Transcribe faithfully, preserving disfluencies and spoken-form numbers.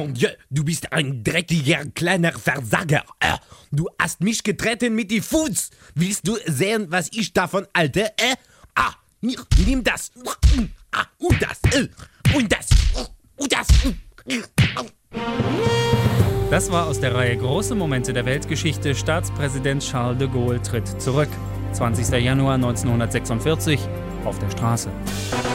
Mon Dieu, du bist ein dreckiger kleiner Versager. Äh, du hast mich getreten mit die Fuß. Willst du sehen, was ich davon halte? Äh? Ah, hier, nimm das. Ah, und das. Äh, und das. Und das. Das war aus der Reihe Große Momente der Weltgeschichte. Staatspräsident Charles de Gaulle tritt zurück. zwanzigster Januar neunzehnhundertsechsundvierzig auf der Straße.